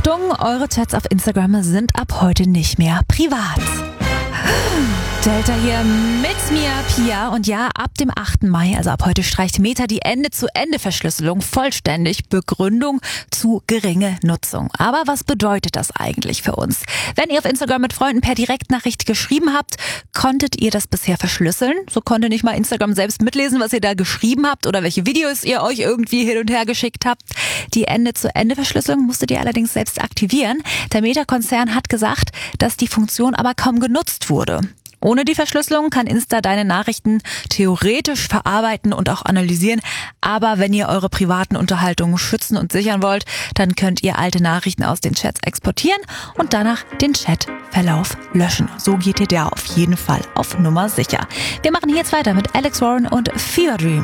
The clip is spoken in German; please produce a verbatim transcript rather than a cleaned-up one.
Achtung, eure Chats auf Instagram sind ab heute nicht mehr privat. Delta hier mit mir, Pia. Und ja, ab dem achten Mai, also ab heute, streicht Meta die Ende-zu-Ende-Verschlüsselung vollständig. Begründung zu geringe Nutzung. Aber was bedeutet das eigentlich für uns? Wenn ihr auf Instagram mit Freunden per Direktnachricht geschrieben habt, konntet ihr das bisher verschlüsseln? So konnte nicht mal Instagram selbst mitlesen, was ihr da geschrieben habt oder welche Videos ihr euch irgendwie hin und her geschickt habt. Die Ende-zu-Ende-Verschlüsselung musstet ihr allerdings selbst aktivieren. Der Meta-Konzern hat gesagt, dass die Funktion aber kaum genutzt wurde. Ohne die Verschlüsselung kann Insta deine Nachrichten theoretisch verarbeiten und auch analysieren. Aber wenn ihr eure privaten Unterhaltungen schützen und sichern wollt, dann könnt ihr alte Nachrichten aus den Chats exportieren und danach den Chatverlauf löschen. So geht ihr da auf jeden Fall auf Nummer sicher. Wir machen hier jetzt weiter mit Alex Warren und Fever Dream.